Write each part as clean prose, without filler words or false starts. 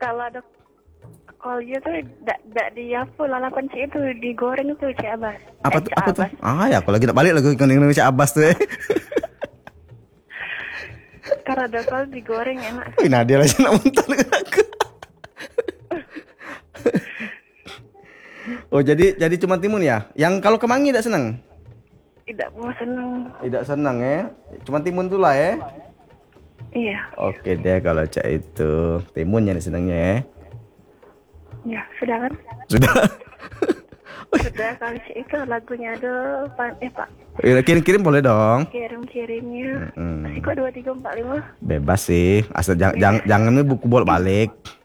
Kalau ada kolnya tuh tidak di apa lalapan sih itu digoreng itu Cik Abbas. Apa tuh? Cik Apa tuh? Abbas. Ah ya, aku lagi nak balik lagi ke Indonesia Abbas tuh. Kalau ada kol digoreng enak. Wih, Nadia lagi nak muntah dengan aku. Oh, jadi cuma timun ya? Yang kalau kemangi tidak senang? Tidak mau seneng. Tidak senang ya? Cuma timun tuh lah ya? Iya. Oke deh kalau Cak itu timun yang senangnya ya? Ya sudah kan? Sudah. Sudah kalau Cik itu lagunya ada Pak. Kirim-kirim boleh dong. Kirim-kirimnya. Masih kok 2345? Bebas sih, asal jangan buku bolak-balik.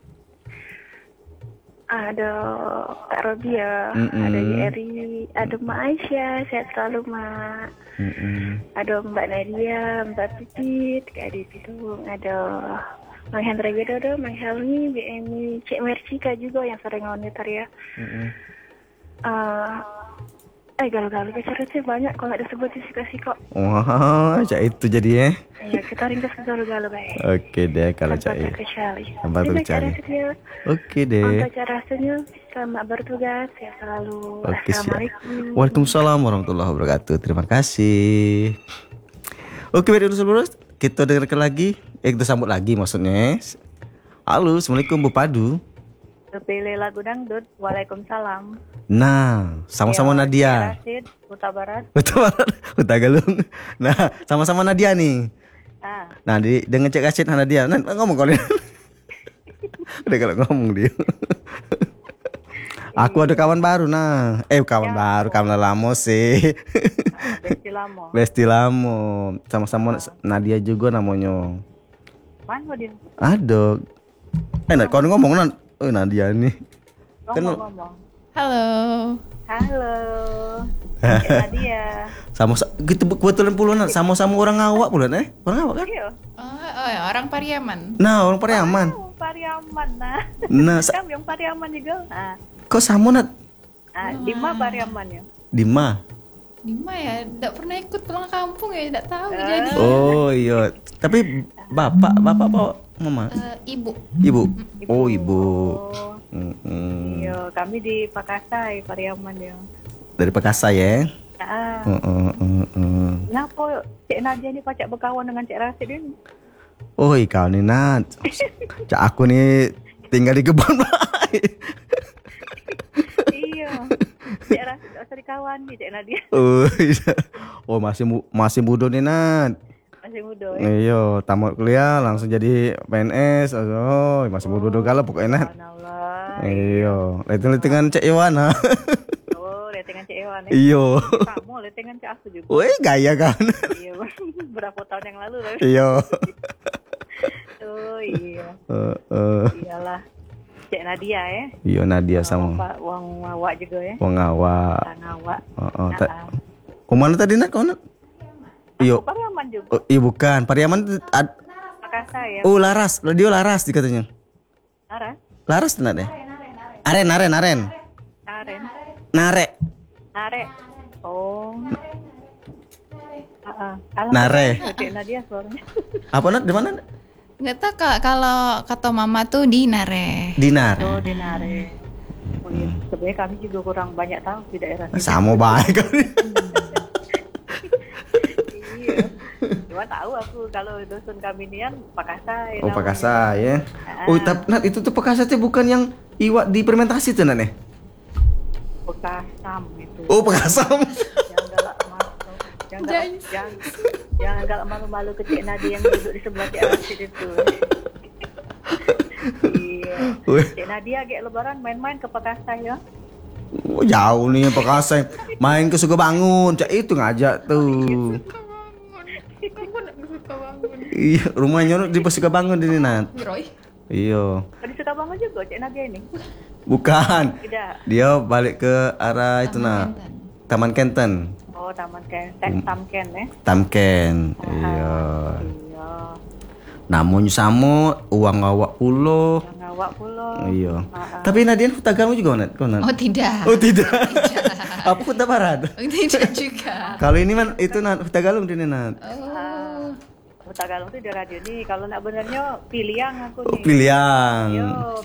Ada Kak Robia, ada Eri, ada Mak Aisyah, sehat selalu Mak. Ada Mbak Nadia, Mbak Pipit, Kak Adi Pitung, ada Mang Hendra Widodo, Mang Helmi, BMI, Cik Mercika juga yang sering monitor ya. Galau-galau bicaranya banyak kalau ada sebut disikusi kok. Wah, Cak itu jadi ya. Iya, kita ringkas ke galau-galau baik. Oke deh kalau Cak itu. Tanpa terkecuali. Oke deh. Untuk cara rasanya, selamat bertugas, ya selalu. Oke, siap. Assalamualaikum. Waalaikumsalam warahmatullahi wabarakatuh. Terima kasih. Oke, baik dulu kita dengarkan lagi. Kita sambut lagi maksudnya. Halo, assalamualaikum Bu Padu. Pilih lagu dangdut. Waalaikumsalam. Nah, sama-sama Nadia. Rasid, Huta Barat. Huta Galung. Nah, sama-sama Nadia nih. Nah, dengan Cek Asid Nadia. Nah, ngomong kali. Udah kalau ngomong dia. Aku ada kawan baru nah. Kawan lama sih. Besti lamo. Sama-sama Nadia juga namanya. Mana dia? Ada. Enak kau ngomong nah. Oh, Nadia nih. Ngomong. Halo. Nadia. Sama gitu kebetulan puluhan sama-sama orang awak pula Orang awak kan? Iya. Orang Pariaman. Nah, orang Pariaman. Pariaman nah. Kami yang Pariaman juga. Kok sama Nat? Dima Pariaman ya. Dima ya, tidak pernah ikut pulang kampung ya, tidak tahu jadi. Oh iya, tapi bapak apa mama? Ibu. Oh ibu. Iya, kami di Pakasai Pariaman ya. Dari Pakasai ya? Kenapa Cik Nadia ini pacak berkawan dengan Cik Rasid ini? Oh kau nih Nat. Cak aku nih tinggal di kebun. Iya. Cik Rasid gak usah dikawan nih Cik Nadia. Oh masih muda nih Nat. Masih muda ya? Iya, tamat kuliah langsung jadi PNS. Oh, masih muda galau pokoknya Nat. Iya, leting-letingan Cik Iwana. Oh, letingan Cik Iwana. Iya. Kamu letingan Cik aku juga. Wih, gaya kan. Iya, berapa tahun yang lalu kan? Iya. Oh iya. Iyalah. Cik Nadia ya. Iya Nadia sama. Wong awak juga ya. Wong awak. Kemana tadi Nat? Iya. Pariaman juga. Oh, iya bukan. Pariaman Pakasai ya. Oh, Laras. Dia Laras dikatanya. Laras Nat ya? Aren. Nare. Oh. Nare. Cik Nadia suaranya. Apa Nat? Di mana? Nggak tahu kalau kata mama tuh di Nare. Dinar. Oh, di Nare. Oh, iya. Sebenarnya kami juga kurang banyak tahu di daerah sini. Sama baik kali. Iya. Cuma tahu aku kalau dusun kami nian Pakasai. Oh, Pakasai ya. Oh, tapi Nat itu tuh Pakasai tuh bukan yang iwak di fermentasi tuh Nat ya? Pakasam itu. Oh, Pakasam. Jangan galak malu-malu ke Cik Nadia yang duduk di sebelah Cik Rasid itu. Iya. Cik Nadia agak lebaran main-main ke Pakasai ya. Oh, jauh nih Pakasai. Main ke Sukabangun, Cak itu ngajak tuh. Iya, rumahnya di Sukabangun ini Nat. Iya. Di Sukabangun juga Cik Nadia ini. Bukan. Tidak. Dia balik ke arah itu Nat. Taman Kenten. Oh, Taman Kenten, Tamken ya. Tamken. Iya. Namun sama uang awak pulo. Iya. Tapi Nadia Huta Galung juga Nat? Oh tidak. Oh tidak. Apa Huta Barat? Tidak juga. Kalau ini man itu Nat Huta Galung ini Nat. Huta Galung itu di radio nih. Kalau nak benernya Piliang aku nih. Piliang. Yo,